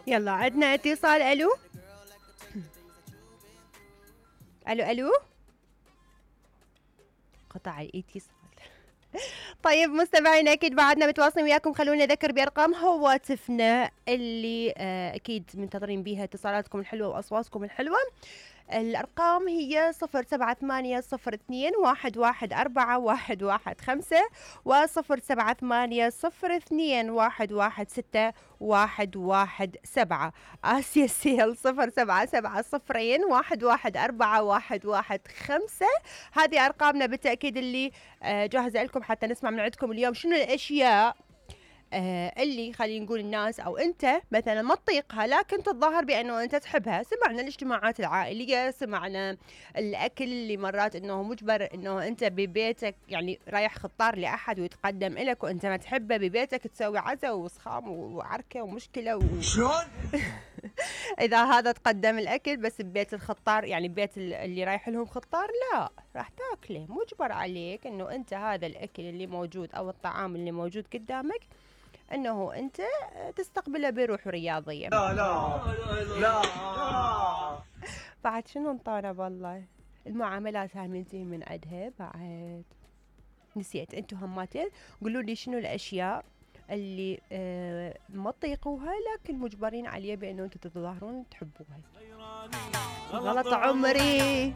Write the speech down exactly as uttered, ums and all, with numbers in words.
يلا عندنا اتصال. الو الو الو، قطع الاتصال. طيب مستمعينا اكيد بعدنا متواصلين وياكم، خلونا نذكر بارقام هواتفنا اللي آه اكيد منتظرين بيها اتصالاتكم الحلوه واصواتكم الحلوه. الأرقام هي صفر سبعة ثمانية صفر اثنين واحد واحد أربعة واحد واحد خمسة وصفر سبعة ثمانية صفر اثنين واحد واحد ستة واحد واحد سبعة. آسيا سيل صفر سبعة سبعة صفرين واحد واحد أربعة واحد واحد خمسة. هذه أرقامنا بالتأكيد اللي آه جاهزة لكم حتى نسمع من عندكم اليوم شنو الأشياء آه اللي خلينا نقول الناس او انت مثلا ما تطيقها لكن تتظاهر بانه انت تحبها. سمعنا الاجتماعات العائليه، سمعنا الاكل اللي مرات انه مجبر انه انت ببيتك يعني رايح خطار لاحد ويتقدم لك وانت ما تحبه ببيتك تسوي عزا وصخام وعركه ومشكله و... شلون؟ اذا هذا تقدم الاكل بس ببيت الخطار يعني ببيت اللي رايح لهم خطار لا راح تاكله، مجبر عليك انه انت هذا الاكل اللي موجود او الطعام اللي موجود قدامك انه انت تستقبله بروح رياضيه. لا لا لا لا. بعد شنو انطانا والله المعاملات هاي من زين من عدها بعد نسيت. انتم هماتين قولوا لي شنو الاشياء اللي آه ما تطيقوها لكن مجبرين عليها بانه انتم تتظاهرون تحبوها. غلط عمري.